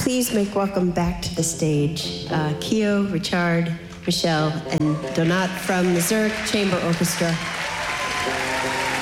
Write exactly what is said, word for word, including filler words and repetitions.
Please make welcome back to the stage uh, Keo, Richard, Michelle, and Donat from the Zurich Chamber Orchestra.